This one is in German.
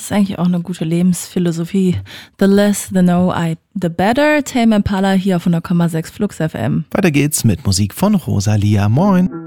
ist eigentlich auch eine gute Lebensphilosophie. The less the know the better. Tame Impala hier auf 100,6 Flux FM. Weiter geht's mit Musik von Rosalia. Moin.